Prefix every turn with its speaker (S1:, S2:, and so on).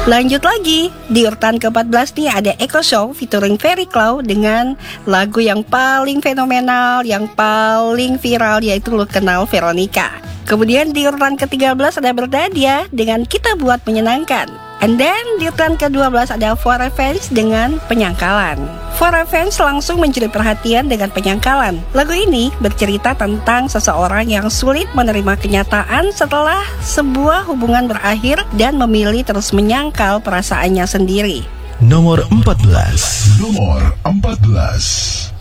S1: Lanjut lagi, di urutan ke-14 nih ada Echo Show featuring Ferry Clow dengan lagu yang paling fenomenal, yang paling viral, yaitu Lu Kenal Veronica. Kemudian di urutan ke-13 ada Berdadia dengan Kita Buat Menyenangkan. And then di urutan ke-12 ada For Revenge dengan Penyangkalan. For Revenge langsung mencuri perhatian dengan Penyangkalan. Lagu ini bercerita tentang seseorang yang sulit menerima kenyataan setelah sebuah hubungan berakhir dan memilih terus menyangkal perasaannya sendiri.
S2: Nomor 14.